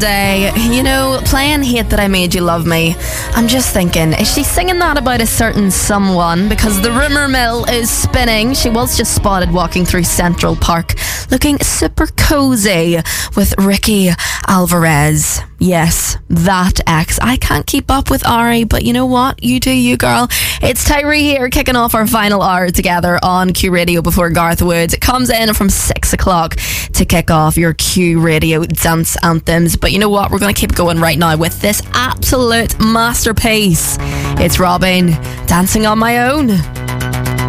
Day, playing Hate That I Made You Love Me. I'm just thinking, is she singing that about a certain someone? Because the rumour mill is spinning. She was just spotted walking through Central Park looking super cozy with Ricky Alvarez. Yes, that ex. I can't keep up with Ari, but you know what? You do you, girl. It's Tyree here, kicking off our final hour together on Q Radio before Garth Woods. It comes in from 6 o'clock to kick off your Q Radio dance anthems. But you know what? We're going to keep going right now with this absolute masterpiece. It's Robin, Dancing on My Own.